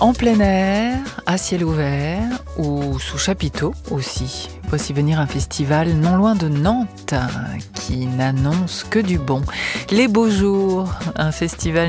en plein air, à ciel ouvert ou sous chapiteau aussi. Voici venir un festival non loin de Nantes qui n'annonce que du bon. Les Beaux Jours, un festival